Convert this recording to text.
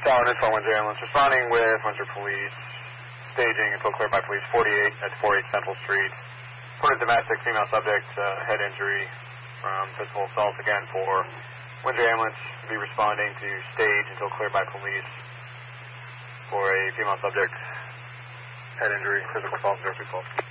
Solid info, Windsor Ambulance. Responding with Windsor Police. Staging until cleared by police. 48 at 48 Central Street. Reported domestic female subject, head injury from physical assault. Again, for Windsor Ambulance to be responding to stage until cleared by police for a female subject, head injury, physical assault, 024.